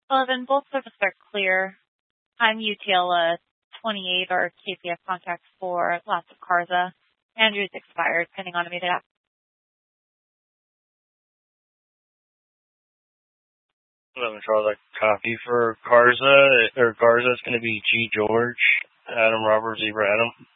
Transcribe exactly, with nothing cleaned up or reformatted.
Well, then both services are clear. I'm U T L uh, twenty-eight or K P F contacts for lots of Carza. Andrew's expired, pending on immediate app. eleven Charles, I copy for Garza, or Garza is going to be G. George, Adam Robert, Zebra Adam.